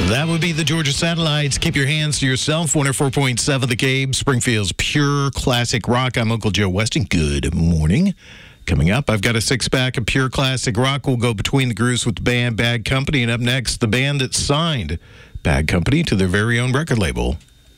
That would be the Georgia Satellites. Keep your hands to yourself. 104.7 The Game, Springfield's pure classic rock. I'm Uncle Joe Weston. Good morning. Coming up, I've got a six-pack of pure classic rock. We'll go between the grooves with the band Bad Company. And up next, the band that signed Bad Company to their very own record label.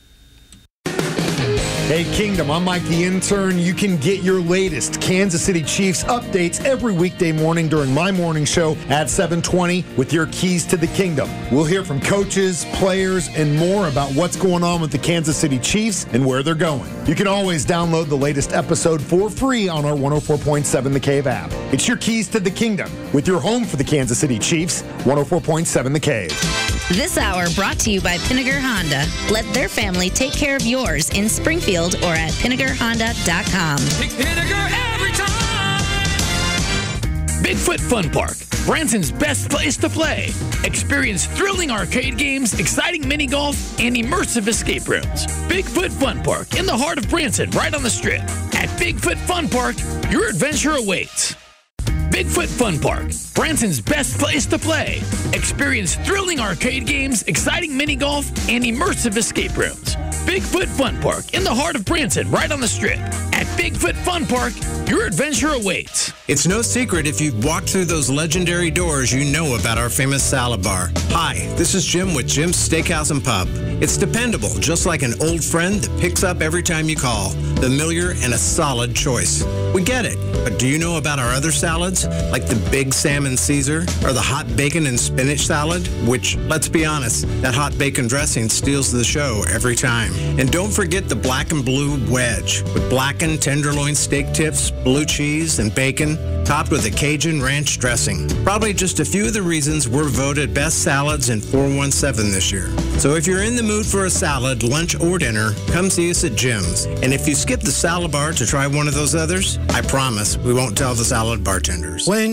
Hey, Kingdom, I'm Mike the Intern. You can get your latest Kansas City Chiefs updates every weekday morning during my morning show at 7:20 with your keys to the Kingdom. We'll hear from coaches, players, and more about what's going on with the Kansas City Chiefs and where they're going. You can always download the latest episode for free on our 104.7 The Cave app. It's your keys to the Kingdom with your home for the Kansas City Chiefs, 104.7 The Cave. This hour brought to you by Pinnager Honda. Let their family take care of yours in Springfield or at PinnagerHonda.com. Pick Pinnager every time. Bigfoot Fun Park, Branson's best place to play. Experience thrilling arcade games, exciting mini golf, and immersive escape rooms. Bigfoot Fun Park in the heart of Branson, right on the Strip. At Bigfoot Fun Park, your adventure awaits. Bigfoot Fun Park, Branson's best place to play. Experience thrilling arcade games, exciting mini golf, and immersive escape rooms. Bigfoot Fun Park in the heart of Branson, right on the Strip. At Bigfoot Fun Park, your adventure awaits. It's no secret if you've walked through those legendary doors, you know about our famous salad bar. Hi, this is Jim with Jim's Steakhouse and Pub. It's dependable, just like an old friend that picks up every time you call. Familiar and a solid choice. We get it, but do you know about our other salads? Like the Big Salmon Caesar or the Hot Bacon and Spinach Salad? Which, let's be honest, that hot bacon dressing steals the show every time. And don't forget the Black and Blue Wedge with blackened tenderloin steak tips, blue cheese, and bacon, topped with a Cajun ranch dressing. Probably just a few of the reasons we're voted best salads in 417 this year. So if you're in the mood for a salad, lunch, or dinner, come see us at Jim's. And if you skip the salad bar to try one of those others, I promise we won't tell the salad bartenders. When